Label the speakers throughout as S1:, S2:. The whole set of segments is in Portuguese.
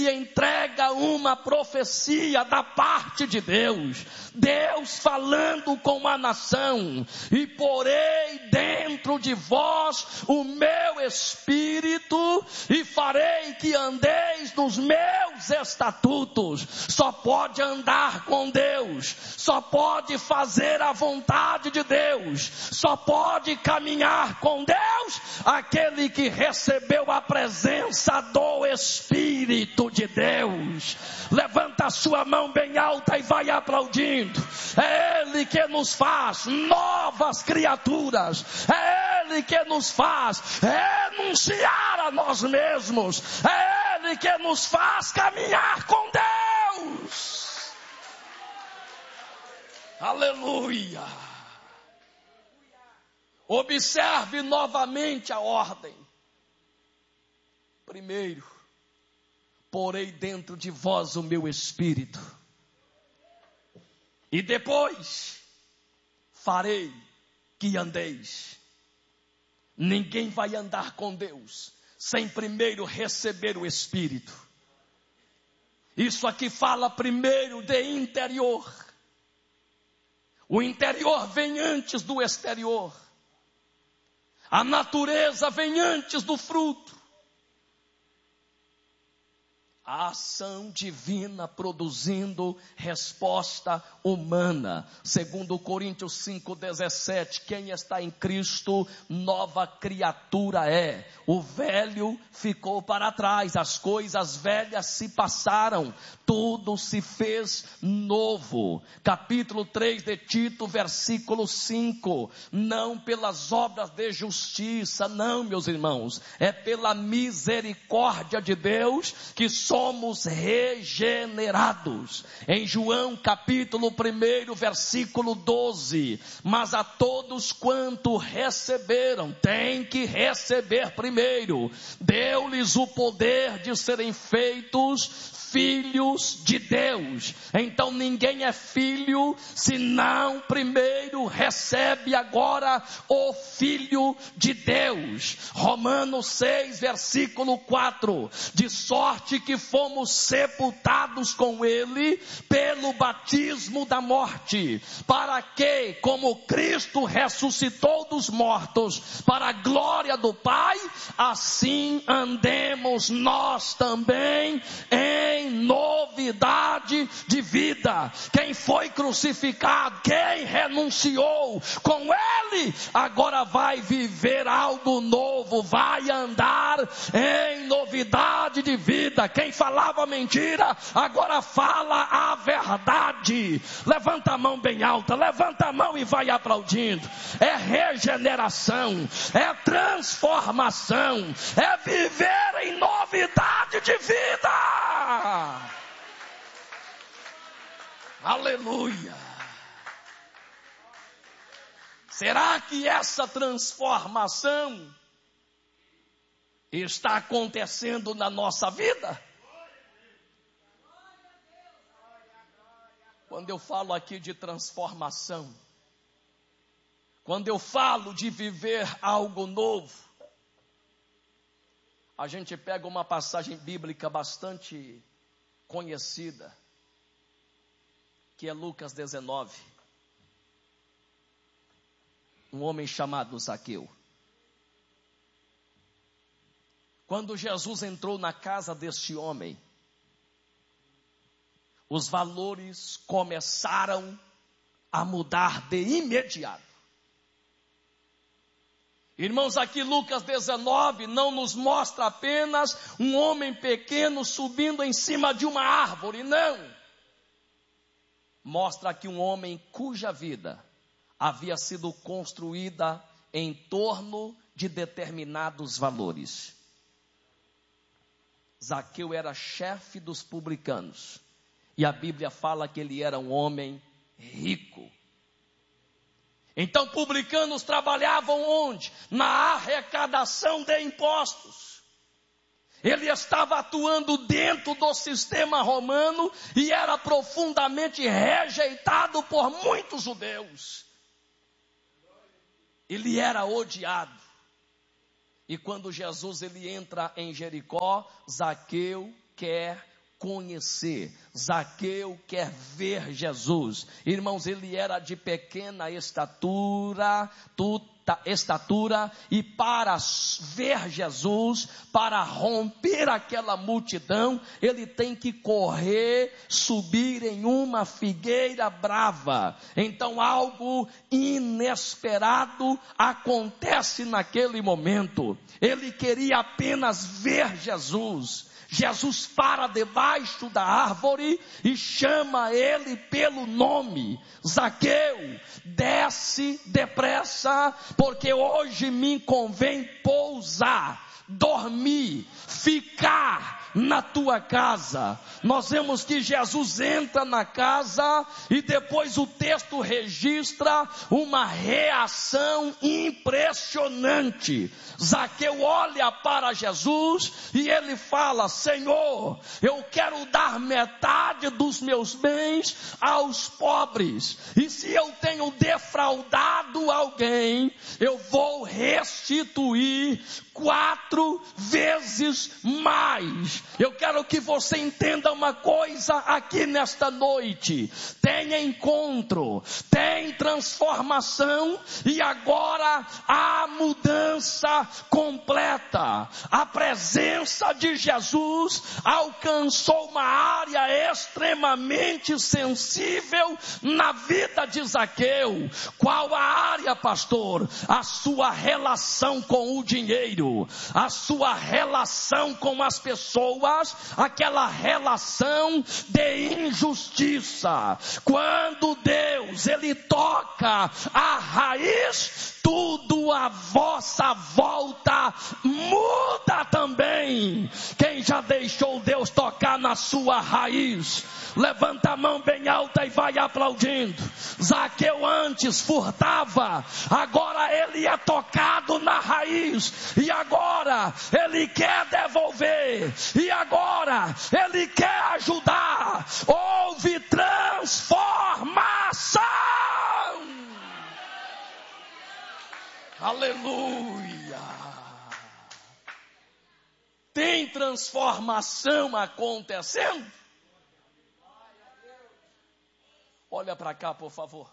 S1: me entrega uma profecia da parte de Deus. Deus falando com a nação: e porei dentro de vós o meu espírito, e farei que andeis nos meus estatutos. Só pode andar com Deus, só pode fazer a vontade de Deus, só pode caminhar com Deus aquele que recebeu a presença do Espírito de Deus. Levanta a sua mão bem alta e vai aplaudindo. É Ele que nos faz novas criaturas, é Ele que nos faz renunciar a nós mesmos, é Ele que nos faz caminhar com Deus. Aleluia. Observe novamente a ordem. Primeiro, porei dentro de vós o meu espírito. E depois, farei que andeis. Ninguém vai andar com Deus sem primeiro receber o Espírito. Isso aqui fala primeiro de interior. O interior vem antes do exterior. A natureza vem antes do fruto. A ação divina produzindo resposta humana. Segundo Coríntios 5,17, quem está em Cristo, nova criatura é. O velho ficou para trás, as coisas velhas se passaram, tudo se fez novo. Capítulo 3 de Tito, versículo 5. Não pelas obras de justiça, não, meus irmãos, é pela misericórdia de Deus que somos regenerados. Em João capítulo 1, versículo 12, mas a todos quanto receberam, tem que receber primeiro, deu-lhes o poder de serem feitos filhos de Deus. Então ninguém é filho se não primeiro recebe agora o Filho de Deus. Romanos 6, versículo 4, de sorte que fomos sepultados com ele pelo batismo da morte, para que, como Cristo ressuscitou dos mortos para a glória do Pai, assim andemos nós também em novidade de vida. Quem foi crucificado, quem renunciou com ele, agora vai viver algo novo, vai andar em novidade de vida. Quem falava mentira, agora fala a verdade. Levanta a mão bem alta, levanta a mão e vai aplaudindo. É regeneração, é transformação, é viver em novidade de vida. Aleluia. Será que essa transformação está acontecendo na nossa vida? Quando eu falo aqui de transformação, quando eu falo de viver algo novo, a gente pega uma passagem bíblica bastante conhecida, que é Lucas 19. Um homem chamado Zaqueu. Quando Jesus entrou na casa deste homem, os valores começaram a mudar de imediato. Irmãos, aqui Lucas 19 não nos mostra apenas um homem pequeno subindo em cima de uma árvore, não. Mostra aqui um homem cuja vida havia sido construída em torno de determinados valores. Zaqueu era chefe dos publicanos, e a Bíblia fala que ele era um homem rico. Então publicanos trabalhavam onde? Na arrecadação de impostos. Ele estava atuando dentro do sistema romano e era profundamente rejeitado por muitos judeus. Ele era odiado. E quando Jesus ele entra em Jericó, Zaqueu quer conhecer. Zaqueu quer ver Jesus. Irmãos, ele era de pequena estatura, e para ver Jesus, para romper aquela multidão, ele tem que correr, subir em uma figueira brava. Então algo inesperado acontece naquele momento. Ele queria apenas ver Jesus. Jesus para debaixo da árvore e chama ele pelo nome: Zaqueu, desce depressa, porque hoje me convém pousar, dormir, ficar na tua casa. Nós vemos que Jesus entra na casa e depois o texto registra uma reação impressionante. Zaqueu olha para Jesus e ele fala: Senhor, eu quero dar metade dos meus bens aos pobres, e se eu tenho defraudado alguém, eu vou restituir 4 vezes mais. Eu quero que você entenda uma coisa aqui nesta noite: tem encontro, tem transformação, e agora há mudança completa. A presença de Jesus alcançou uma área extremamente sensível na vida de Zaqueu. Qual a área, pastor? A sua relação com o dinheiro, a sua relação com as pessoas, aquela relação de injustiça. Quando Deus, ele toca a raiz, tudo à vossa volta muda também. Quem já deixou Deus tocar na sua raiz? Levanta a mão bem alta e vai aplaudindo. Zaqueu antes furtava, agora ele é tocado na raiz, e agora ele quer devolver, e agora ele quer ajudar. Houve transformação. Aleluia! Tem transformação acontecendo? Olha para cá, por favor.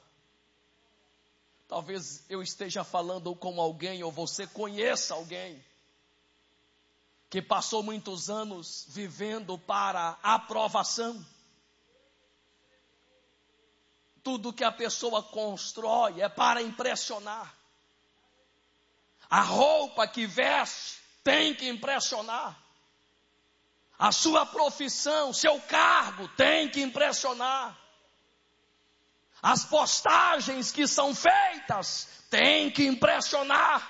S1: Talvez eu esteja falando com alguém, ou você conheça alguém que passou muitos anos vivendo para aprovação. Tudo que a pessoa constrói é para impressionar. A roupa que veste tem que impressionar. A sua profissão, seu cargo tem que impressionar. As postagens que são feitas têm que impressionar.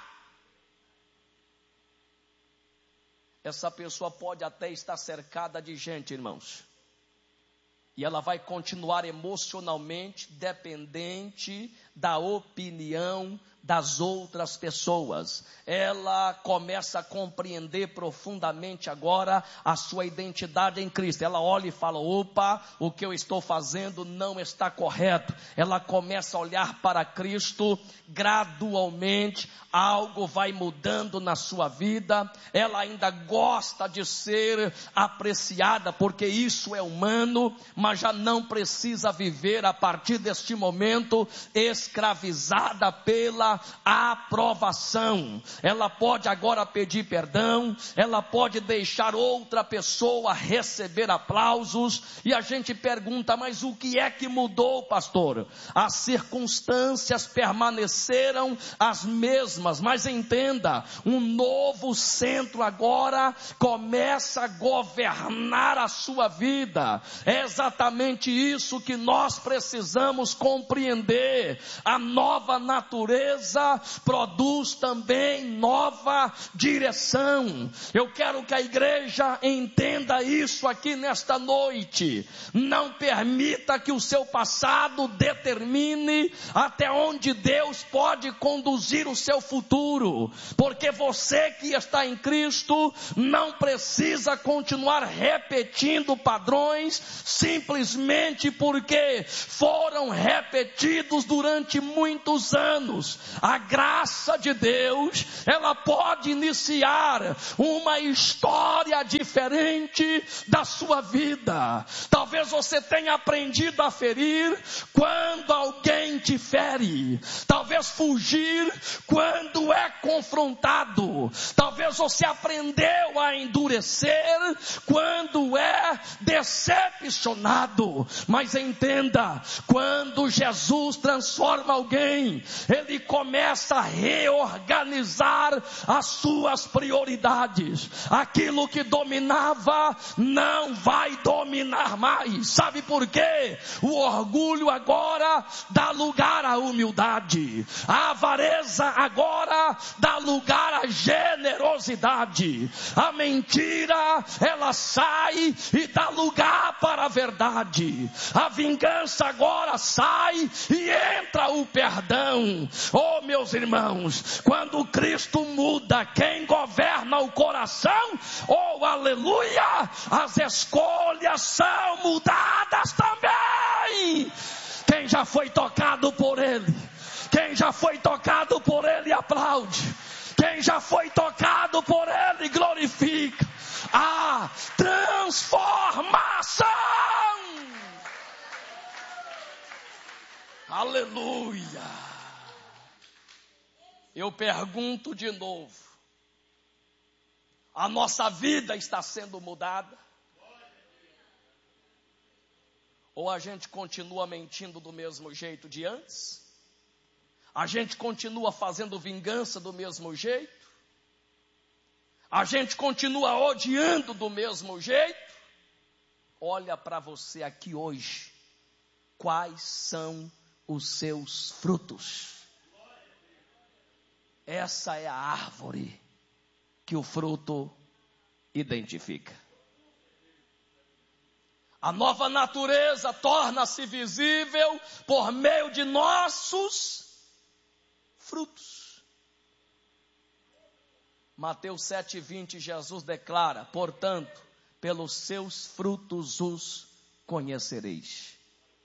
S1: Essa pessoa pode até estar cercada de gente, irmãos, e ela vai continuar emocionalmente dependente da opinião das outras pessoas. Ela começa a compreender profundamente agora a sua identidade em Cristo. Ela olha e fala: opa, o que eu estou fazendo não está correto. Ela começa a olhar para Cristo. Gradualmente algo vai mudando na sua vida. Ela ainda gosta de ser apreciada, porque isso é humano, mas já não precisa viver a partir deste momento escravizada pela aprovação. Ela pode agora pedir perdão, ela pode deixar outra pessoa receber aplausos, e a gente pergunta: mas o que é que mudou, pastor? As circunstâncias permaneceram as mesmas, mas entenda, um novo centro agora começa a governar a sua vida. É exatamente isso que nós precisamos compreender. A nova natureza produz também nova direção. Eu quero que a igreja entenda isso aqui nesta noite. Não permita que o seu passado determine até onde Deus pode conduzir o seu futuro, porque você que está em Cristo não precisa continuar repetindo padrões simplesmente porque foram repetidos durante muitos anos. A graça de Deus, ela pode iniciar uma história diferente da sua vida. Talvez você tenha aprendido a ferir quando alguém te fere. Talvez fugir quando é confrontado. Talvez você aprendeu a endurecer quando é decepcionado. Mas entenda, quando Jesus transforma alguém, Ele começa a reorganizar as suas prioridades. Aquilo que dominava não vai dominar mais. Sabe por quê? O orgulho agora dá lugar à humildade. A avareza agora dá lugar à generosidade. A mentira, ela sai e dá lugar para a verdade. A vingança agora sai e entra o perdão. Oh, meus irmãos, quando Cristo muda quem governa o coração, oh, aleluia, as escolhas são mudadas também. Quem já foi tocado por Ele? Quem já foi tocado por Ele, aplaude. Quem já foi tocado por Ele, glorifica. A transformação. Aleluia. Eu pergunto de novo: a nossa vida está sendo mudada? Ou a gente continua mentindo do mesmo jeito de antes? A gente continua fazendo vingança do mesmo jeito? A gente continua odiando do mesmo jeito? Olha para você aqui hoje. Quais são os seus frutos? Essa é a árvore que o fruto identifica. A nova natureza torna-se visível por meio de nossos frutos. Mateus 7,20, Jesus declara: portanto, pelos seus frutos os conhecereis.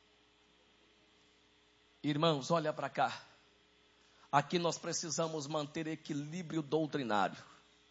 S1: Irmãos, olha para cá. Aqui nós precisamos manter equilíbrio doutrinário.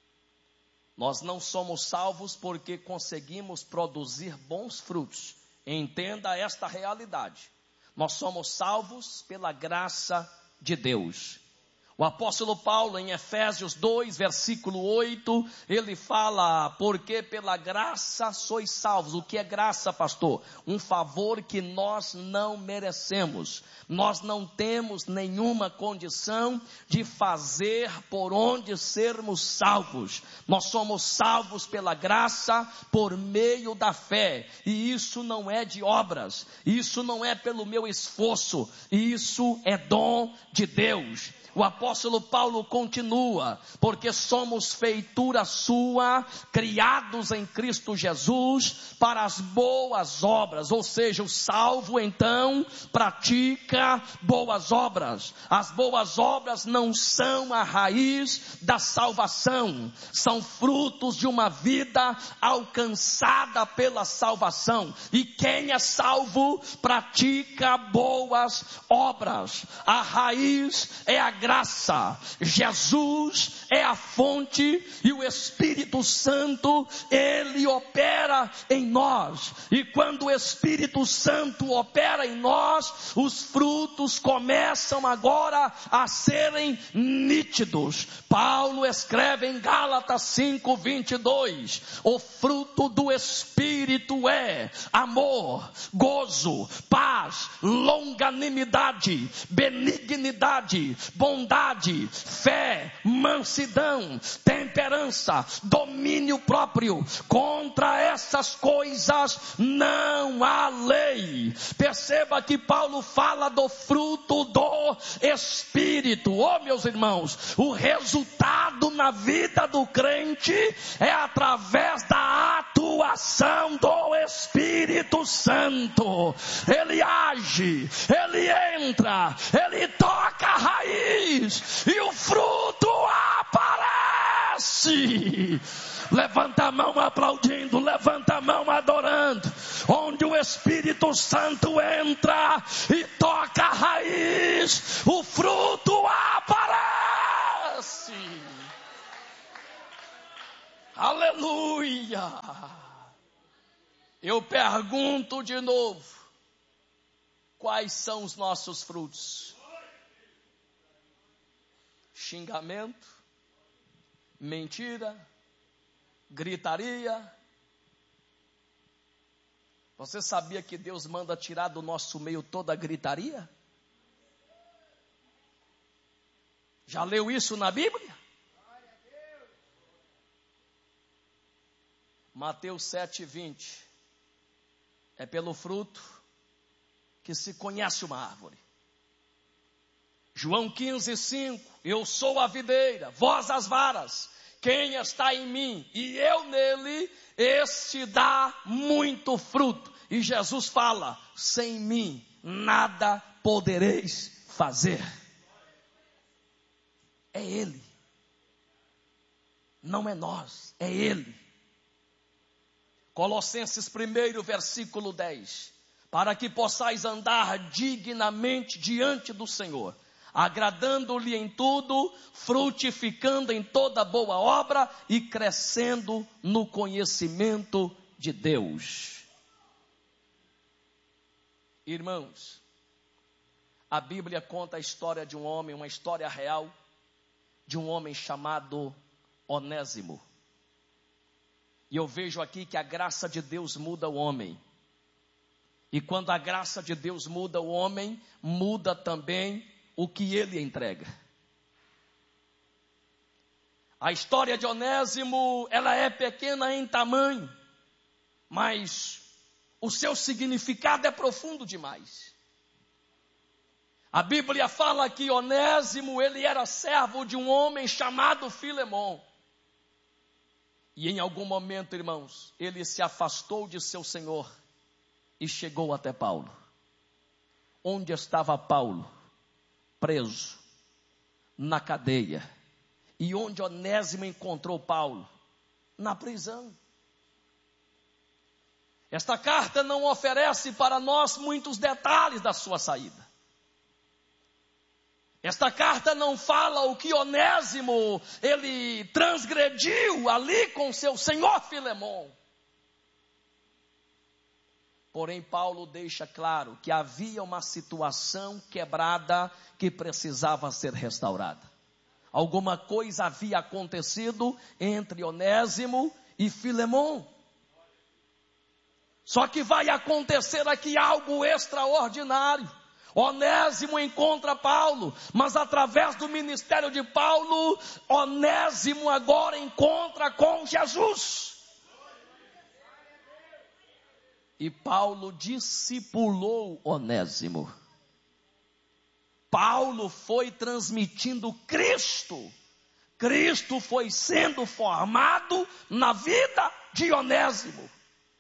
S1: Nós não somos salvos porque conseguimos produzir bons frutos. Entenda esta realidade. Nós somos salvos pela graça de Deus. O apóstolo Paulo, em Efésios 2, versículo 8, ele fala: porque pela graça sois salvos. O que é graça, pastor? Um favor que nós não merecemos. Nós não temos nenhuma condição de fazer por onde sermos salvos. Nós somos salvos pela graça por meio da fé. E isso não é de obras. Isso não é pelo meu esforço. Isso é dom de Deus. O apóstolo Paulo continua: porque somos feitura sua, criados em Cristo Jesus para as boas obras. Ou seja, o salvo então pratica boas obras. As boas obras não são a raiz da salvação, são frutos de uma vida alcançada pela salvação. E quem é salvo pratica boas obras. A raiz é a graça. Jesus é a fonte e o Espírito Santo, ele opera em nós. E quando o Espírito Santo opera em nós, os frutos começam agora a serem nítidos. Paulo escreve em Gálatas 5:22: o fruto do Espírito é amor, gozo, paz, longanimidade, benignidade, bondade, fé, mansidão, temperança, domínio próprio. Contra essas coisas não há lei. Perceba que Paulo fala do fruto do Espírito. Oh, meus irmãos, o resultado na vida do crente é através da atuação do Espírito Santo. Ele age, ele entra, ele toca a raiz e o fruto aparece. Levanta a mão aplaudindo, levanta a mão adorando. Onde o Espírito Santo entra e toca a raiz, o fruto aparece. Aleluia. Eu pergunto de novo, quais são os nossos frutos? Xingamento, mentira, gritaria. Você sabia que Deus manda tirar do nosso meio toda a gritaria? Já leu isso na Bíblia? Mateus 7:20. É pelo fruto que se conhece uma árvore. João 15:5. Eu sou a videira, vós as varas. Quem está em mim e eu nele, esse dá muito fruto. E Jesus fala: sem mim nada podereis fazer. É Ele. Não é nós, é Ele. Colossenses 1, versículo 10. Para que possais andar dignamente diante do Senhor, agradando-lhe em tudo, frutificando em toda boa obra e crescendo no conhecimento de Deus. Irmãos, a Bíblia conta a história de um homem, uma história real, de um homem chamado Onésimo. E eu vejo aqui que a graça de Deus muda o homem. E quando a graça de Deus muda o homem, muda também o que ele entrega. A história de Onésimo, ela é pequena em tamanho, mas o seu significado é profundo demais. A Bíblia fala que Onésimo, ele era servo de um homem chamado Filemon. E em algum momento, irmãos, ele se afastou de seu Senhor e chegou até Paulo. Onde estava Paulo? Preso, na cadeia. E onde Onésimo encontrou Paulo? Na prisão. Esta carta não oferece para nós muitos detalhes da sua saída. Esta carta não fala o que Onésimo, ele transgrediu ali com seu senhor Filemon. Porém, Paulo deixa claro que havia uma situação quebrada que precisava ser restaurada. Alguma coisa havia acontecido entre Onésimo e Filemon. Só que vai acontecer aqui algo extraordinário. Onésimo encontra Paulo, mas através do ministério de Paulo, Onésimo agora encontra com Jesus. E Paulo discipulou Onésimo. Paulo foi transmitindo Cristo. Cristo foi sendo formado na vida de Onésimo.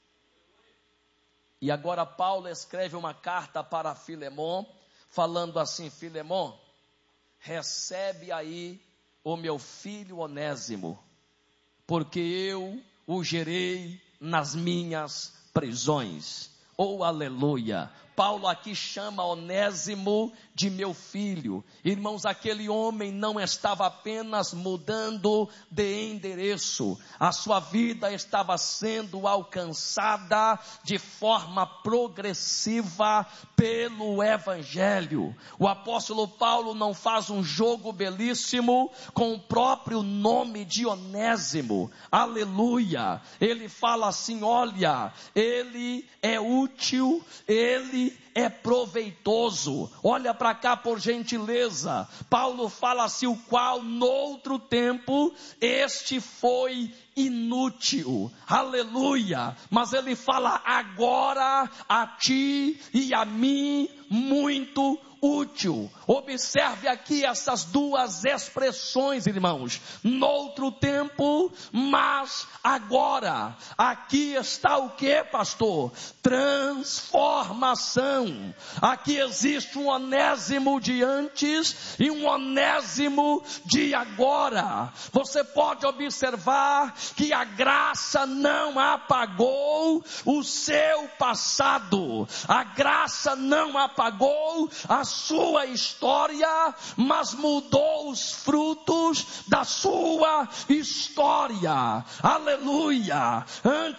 S1: E agora Paulo escreve uma carta para Filemon, falando assim: Filemon, recebe aí o meu filho Onésimo, porque eu o gerei nas minhas prisões. Oh, aleluia! Paulo aqui chama Onésimo de meu filho. Irmãos, aquele homem não estava apenas mudando de endereço. A sua vida estava sendo alcançada de forma progressiva pelo Evangelho. O apóstolo Paulo não faz um jogo belíssimo com o próprio nome de Onésimo. Aleluia! Ele fala assim: olha, ele é útil, ele é proveitoso. Olha para cá, por gentileza. Paulo fala assim: o qual noutro tempo este foi inútil. Aleluia. Mas ele fala agora a ti e a mim muito útil. Observe aqui essas duas expressões, irmãos. Noutro tempo, mas agora. Aqui está o que, pastor? Transformação. Aqui existe um Onésimo de antes e um Onésimo de agora. Você pode observar que a graça não apagou o seu passado, a graça não apagou a sua história, mas mudou os frutos da sua história. Aleluia!